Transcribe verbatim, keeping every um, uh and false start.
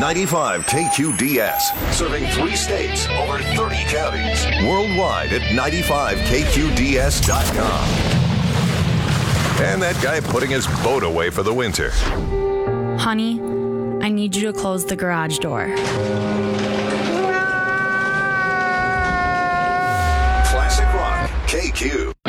ninety-five K Q D S, serving three states, over thirty counties. Worldwide at ninety-five K Q D S dot com. And that guy putting his boat away for the winter. Honey, I need you to close the garage door. Classic Rock, K Q.